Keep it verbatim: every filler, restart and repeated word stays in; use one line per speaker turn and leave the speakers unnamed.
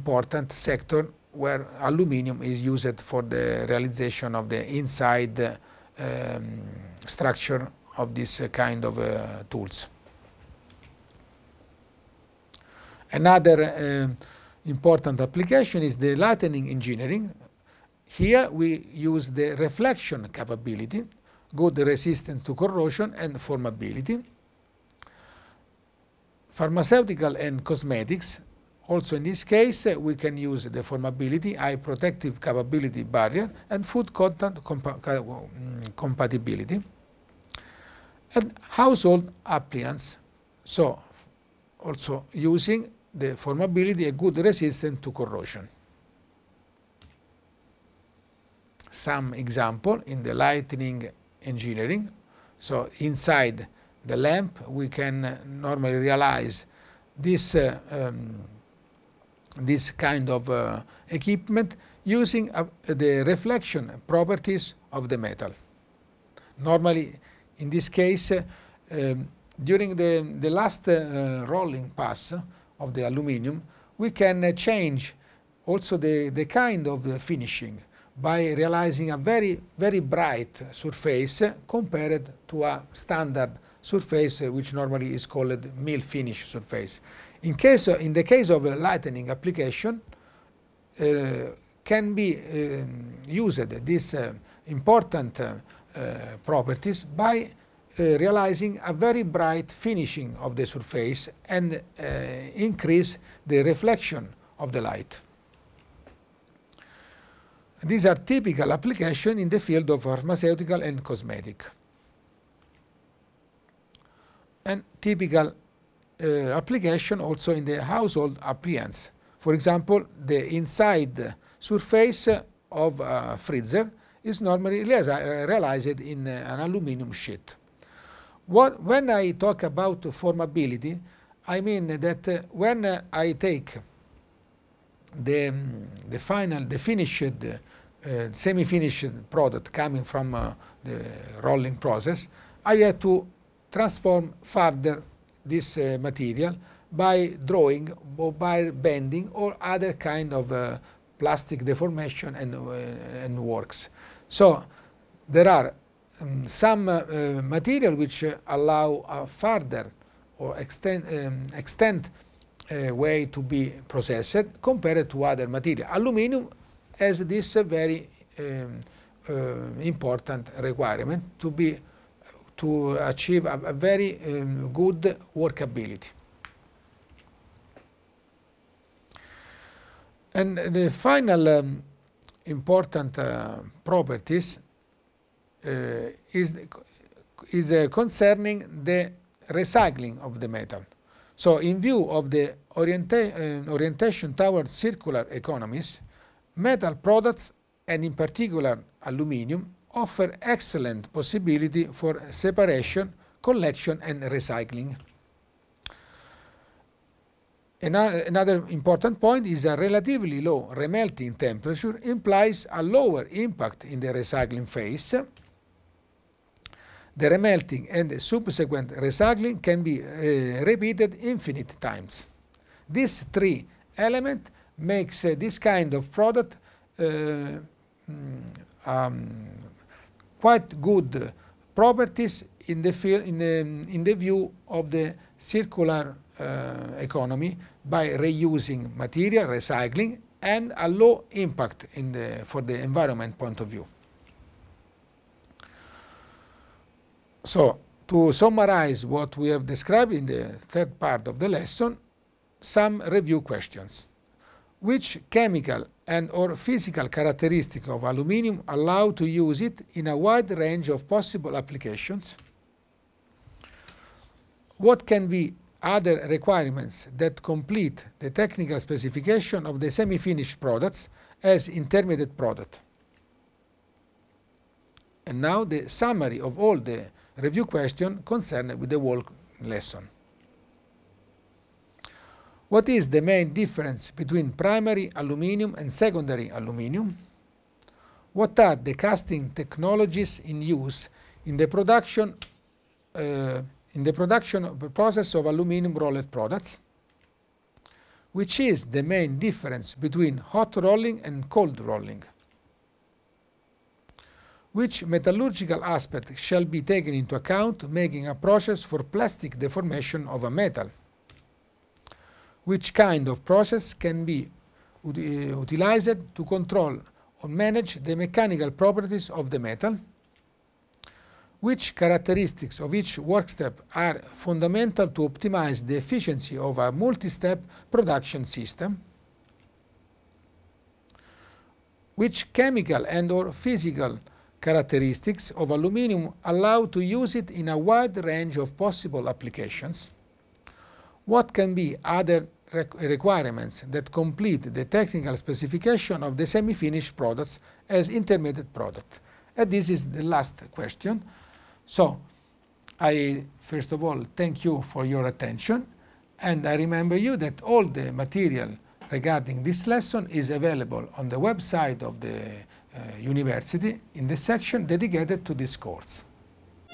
important sector where aluminum is used for the realization of the inside um, structure of this uh, kind of uh, tools. Another uh, important application is the lightning engineering. Here we use the reflection capability, good resistance to corrosion, and formability. Pharmaceutical and cosmetics, also in this case uh, we can use the formability, high protective capability barrier, and food content compa mm, compatibility. And household appliance, so also using the formability, a good resistance to corrosion. Some example in the lightning engineering. So inside the lamp we can uh, normally realize this uh, um, this kind of uh, equipment using uh, the reflection properties of the metal. Normally in this case uh, um, during the, the last uh, rolling pass of the aluminum we can uh, change also the, the kind of uh, finishing by realizing a very very bright surface compared to a standard surface uh, which normally is called mill finish surface. In case of, in the case of a lightning application uh, can be um, used these uh, important uh, uh, properties by uh, realizing a very bright finishing of the surface and uh, increase the reflection of the light. These are typical applications in the field of pharmaceutical and cosmetic. And typical uh, application also in the household appliance. For example, the inside surface of a freezer is normally realized in an aluminum sheet. What, when I talk about formability, I mean that uh, when uh, I take the, um, the final, the finished, uh, semi-finished product coming from uh, the rolling process, I have to transform further this uh, material by drawing or by bending or other kind of uh, plastic deformation and, uh, and works. So there are um, some uh, uh, material which uh, allow a further or extend, um, extend uh, way to be processed compared to other material. Aluminum has this uh, very um, uh, important requirement to be to achieve a, a very um, good workability. And the final um, important uh, properties uh, is, is uh, concerning the recycling of the metal. So in view of the orienta uh, orientation towards circular economies, metal products, and in particular aluminum, offer excellent possibility for separation, collection, and recycling. Another important point is a relatively low remelting temperature implies a lower impact in the recycling phase. The remelting and the subsequent recycling can be uh, repeated infinite times. These three elements makes uh, this kind of product uh, um, quite good properties in the field, in the in the view of the circular uh, economy by reusing material, recycling, and a low impact in the for the environment point of view. So, to summarize what we have described in the third part of the lesson, some review questions. Which chemical and or physical characteristic of aluminum allow to use it in a wide range of possible applications? What can be other requirements that complete the technical specification of the semi-finished products as intermediate product? And now the summary of all the review questions concerned with the whole lesson. What is the main difference between primary aluminum and secondary aluminum? What are the casting technologies in use in the production uh, in the production process of aluminum rolled products? which is the main difference between hot rolling and cold rolling? Which metallurgical aspect shall be taken into account making a process for plastic deformation of a metal? Which kind of process can be ut utilized to control or manage the mechanical properties of the metal? Which characteristics of each work step are fundamental to optimize the efficiency of a multi-step production system? Which chemical and or physical characteristics of aluminum allow to use it in a wide range of possible applications? What can be other requirements that complete the technical specification of the semi-finished products as intermediate product? And this is the last question. So I first of all thank you for your attention, and I remember you that all the material regarding this lesson is available on the website of the uh, university in the section dedicated to this course.